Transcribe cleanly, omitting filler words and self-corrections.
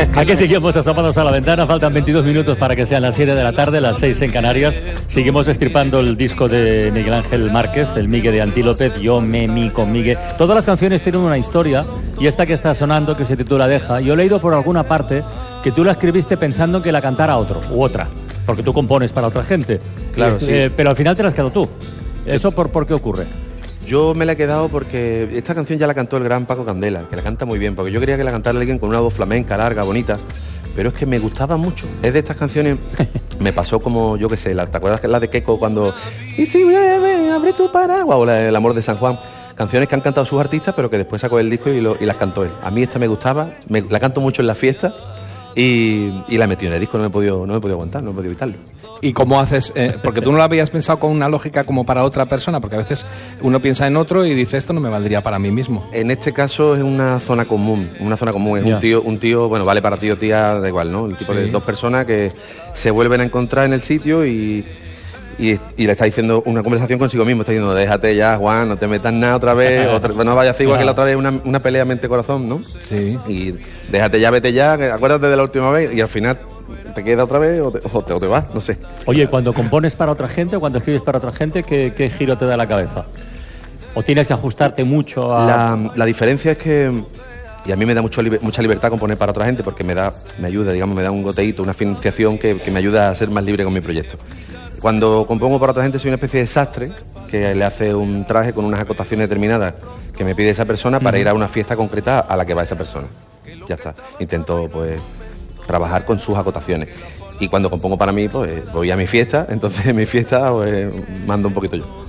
Aquí seguimos asomados a la ventana, faltan 22 minutos para que sean las 7 de la tarde, las 6 en Canarias. Seguimos destripando el disco de Miguel Ángel Márquez, el Migue de Antílope, Yo me mi con Migue. Todas las canciones tienen una historia, y esta que está sonando, que se titula Deja, yo he leído por alguna parte que tú la escribiste pensando que la cantara otro u otra, porque tú compones para otra gente. Claro, sí. Pero al final te la has quedado tú. ¿Eso por qué ocurre? Yo me la he quedado porque esta canción ya la cantó el gran Paco Candela, que la canta muy bien, porque yo quería que la cantara alguien con una voz flamenca, larga, bonita, pero es que me gustaba mucho. Es de estas canciones, me pasó como, yo qué sé, ¿te acuerdas que la de Keiko cuando y si bebe, abre tu paraguas? O El amor de San Juan. Canciones que han cantado sus artistas, pero que después sacó el disco y las cantó él. A mí esta me gustaba, la canto mucho en las fiestas y la he metido en el disco, no me he podido aguantar, no he podido evitarlo. ¿Y cómo haces? Porque tú no lo habías pensado con una lógica como para otra persona, porque a veces uno piensa en otro y dice, esto no me valdría para mí mismo. En este caso es una zona común, es un tío, bueno, vale para ti o tía, da igual, ¿no? El tipo de dos personas que se vuelven a encontrar en el sitio y le está diciendo una conversación consigo mismo, está diciendo, déjate ya, Juan, no te metas nada otra vez, no vayas a hacer igual que la otra vez, una pelea mente-corazón, ¿no? Sí. Y déjate ya, vete ya, acuérdate de la última vez, y al final te queda otra vez o te vas, no sé. Oye, cuando compones para otra gente o cuando escribes para otra gente, ¿qué giro te da la cabeza? ¿O tienes que ajustarte mucho a...? La diferencia es que, y a mí me da mucha libertad componer para otra gente porque me ayuda, digamos, me da un goteíto, una financiación que me ayuda a ser más libre con mi proyecto. Cuando compongo para otra gente soy una especie de sastre que le hace un traje con unas acotaciones determinadas que me pide esa persona para ir a una fiesta concreta a la que va esa persona. Ya está. Intento, pues, trabajar con sus acotaciones. Y cuando compongo para mí, pues voy a mi fiesta, entonces en mi fiesta pues, mando un poquito yo.